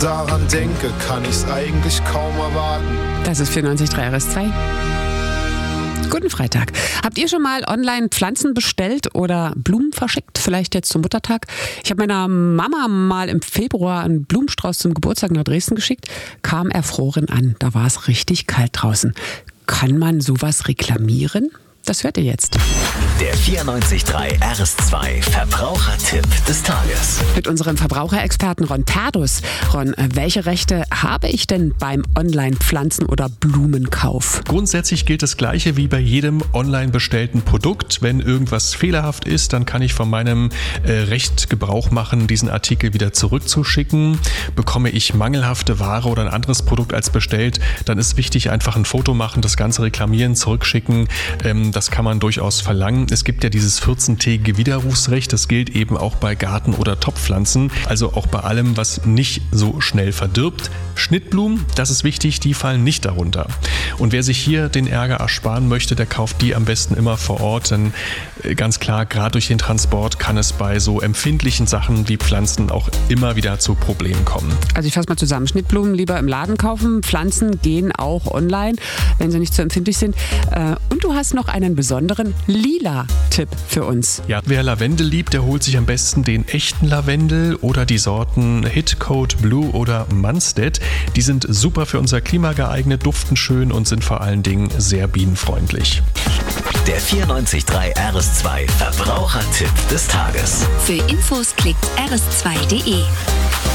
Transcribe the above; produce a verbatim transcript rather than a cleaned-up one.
daran denke, kann ich's eigentlich kaum erwarten. Das ist vierundneunzig Komma drei R S zwei. Guten Freitag. Habt ihr schon mal online Pflanzen bestellt oder Blumen verschickt? Vielleicht jetzt zum Muttertag? Ich habe meiner Mama mal im Februar einen Blumenstrauß zum Geburtstag nach Dresden geschickt. Kam erfroren an. Da war es richtig kalt draußen. Kann man sowas reklamieren? Das hört ihr jetzt. Der vierundneunzig Komma drei R S zwei Verbrauchertipp des Tages. Mit unserem Verbraucherexperten Ron Perdus. Ron, welche Rechte habe ich denn beim Online-Pflanzen- oder Blumenkauf? Grundsätzlich gilt das Gleiche wie bei jedem online bestellten Produkt. Wenn irgendwas fehlerhaft ist, dann kann ich von meinem äh, Recht Gebrauch machen, diesen Artikel wieder zurückzuschicken. Bekomme ich mangelhafte Ware oder ein anderes Produkt als bestellt, dann ist wichtig, einfach ein Foto machen, das Ganze reklamieren, zurückschicken. Ähm, Das kann man durchaus verlangen. Es gibt ja dieses vierzehntägige Widerrufsrecht. Das gilt eben auch bei Garten- oder Topfpflanzen. Also auch bei allem, was nicht so schnell verdirbt. Schnittblumen, das ist wichtig, die fallen nicht darunter. Und wer sich hier den Ärger ersparen möchte, der kauft die am besten immer vor Ort. Denn ganz klar, gerade durch den Transport kann es bei so empfindlichen Sachen wie Pflanzen auch immer wieder zu Problemen kommen. Also ich fasse mal zusammen. Schnittblumen lieber im Laden kaufen. Pflanzen gehen auch online, wenn sie nicht zu empfindlich sind. Und du hast noch einen besonderen Lila-Tipp für uns. Ja, wer Lavendel liebt, der holt sich am besten den echten Lavendel oder die Sorten Hitcoat Blue oder Munstead. Die sind super für unser Klima geeignet, duften schön und sind vor allen Dingen sehr bienenfreundlich. Der vierundneunzig Komma drei R S zwei Verbrauchertipp des Tages. Für Infos klickt r s zwei punkt d e.